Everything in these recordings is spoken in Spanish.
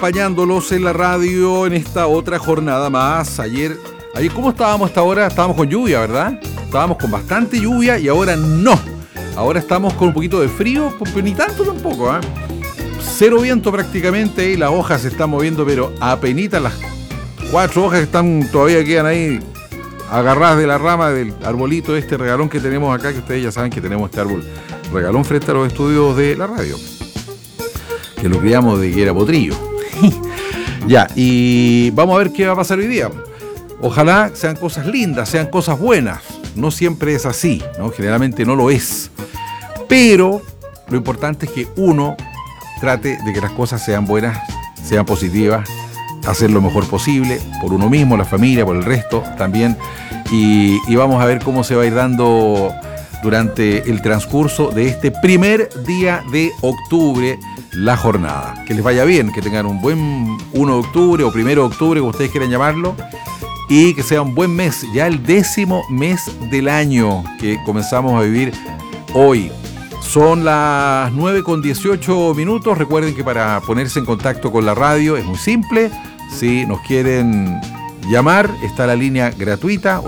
acompañándolos en la radio en esta otra jornada más. Ayer, ¿cómo estábamos hasta ahora? Estábamos con lluvia, ¿verdad? Estábamos con bastante lluvia y ahora no. Ahora estamos con un poquito de frío, pero ni tanto tampoco, ¿eh? Cero viento prácticamente y las hojas se están moviendo, pero apenitas las 4 hojas que están todavía quedan ahí agarradas de la rama del arbolito, este regalón que tenemos acá, que ustedes ya saben que tenemos este árbol regalón frente a los estudios de la radio, que lo criamos de que era potrillo. Ya, y vamos a ver qué va a pasar hoy día. Ojalá sean cosas lindas, sean cosas buenas. No siempre es así, ¿no? Generalmente no lo es. Pero lo importante es que uno trate de que las cosas sean buenas, sean positivas, hacer lo mejor posible, por uno mismo, la familia, por el resto también. Y vamos a ver cómo se va a ir dando durante el transcurso de este primer día de octubre la jornada. Que les vaya bien, que tengan un buen 1 de octubre o 1 de octubre, como ustedes quieran llamarlo, y que sea un buen mes, ya el 10º mes del año que comenzamos a vivir hoy. Son las 9:18. Recuerden que para ponerse en contacto con la radio es muy simple. Si nos quieren llamar, está la línea gratuita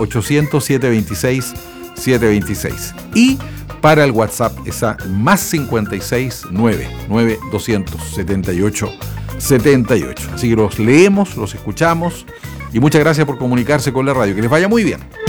800-726-726. Y para el WhatsApp esa más 56 9 278 78. Así que los leemos, los escuchamos y muchas gracias por comunicarse con la radio. Que les vaya muy bien.